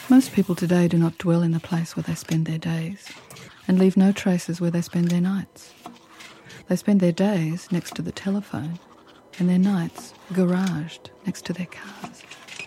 Most people today do not dwell in the place where they spend their days and leave no traces where they spend their nights. They spend their days next to the telephone and their nights garaged next to their cars.